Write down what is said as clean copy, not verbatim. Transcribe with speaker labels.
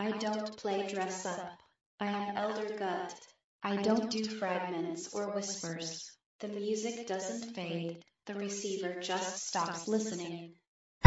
Speaker 1: I don't play dress up. I am Elder Gut. I don't do fragments or whispers. The music doesn't fade, the receiver just stops listening.